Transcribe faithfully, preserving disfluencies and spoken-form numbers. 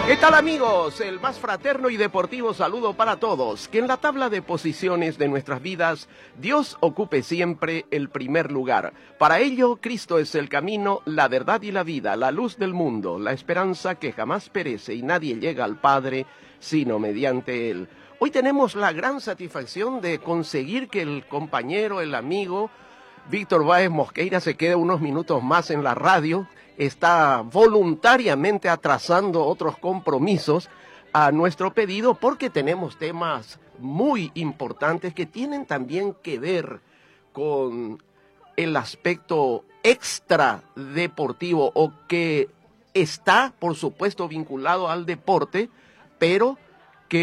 ¿Qué tal, amigos? El más fraterno y deportivo saludo para todos. Que en la tabla de posiciones de nuestras vidas, Dios ocupe siempre el primer lugar. Para ello, Cristo es el camino, la verdad y la vida, la luz del mundo, la esperanza que jamás perece y nadie llega al Padre sino mediante Él. Hoy tenemos la gran satisfacción de conseguir que el compañero, el amigo, Víctor Báez Mosqueira se quede unos minutos más en la radio. Está voluntariamente atrasando otros compromisos a nuestro pedido porque tenemos temas muy importantes que tienen también que ver con el aspecto extra deportivo o que está, por supuesto, vinculado al deporte, pero